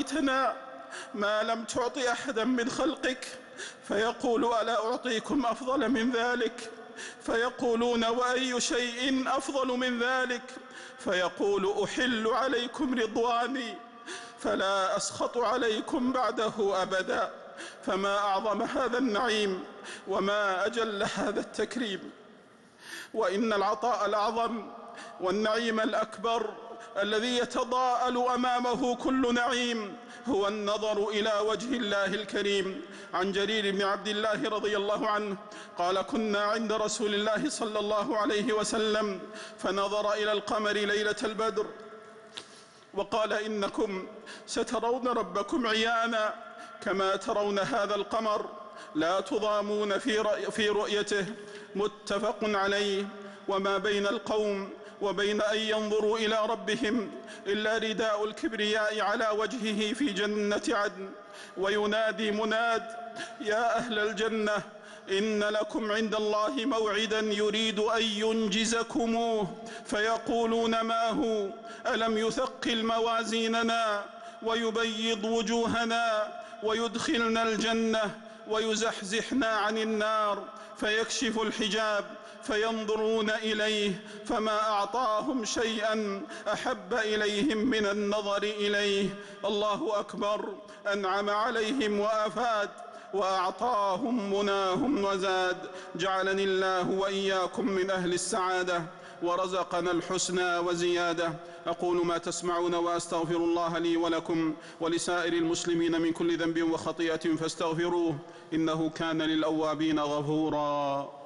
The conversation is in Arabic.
أعطيتنا ما لم تعط أحدا من خلقك، فيقول ألا أعطيكم أفضل من ذلك؟ فيقولون وأي شيء أفضل من ذلك؟ فيقول أحل عليكم رضواني فلا أسخط عليكم بعده أبدا. فما أعظم هذا النعيم وما أجل هذا التكريم. وإن العطاء الأعظم والنعيم الأكبر الذي يتضاءل أمامه كل نعيم هو النظر إلى وجه الله الكريم. عن جرير بن عبد الله رضي الله عنه قال كنا عند رسول الله صلى الله عليه وسلم فنظر إلى القمر ليلة البدر وقال إنكم سترون ربكم عيانا كما ترون هذا القمر لا تضامون في رؤيته. متفق عليه. وما بين القوم وبين أن ينظروا إلى ربهم إلا رداء الكبرياء على وجهه في جنة عدن، وينادي مناد يا أهل الجنة إن لكم عند الله موعدا يريد أن ينجزكموه، فيقولون ما هو؟ ألم يثقل موازيننا ويبيض وجوهنا ويدخلنا الجنة ويزحزحنا عن النار؟ فيكشف الحجاب فينظرون إليه فما أعطاهم شيئا أحب إليهم من النظر إليه. الله أكبر. أنعم عليهم وأفاد وأعطاهم مناهم وزاد. جعلني الله وإياكم من أهل السعادة ورزقنا الحسنى وزيادة. أقول ما تسمعون وأستغفر الله لي ولكم ولسائر المسلمين من كل ذنب وخطيئة فاستغفروه إنه كان للأوابين غفورا.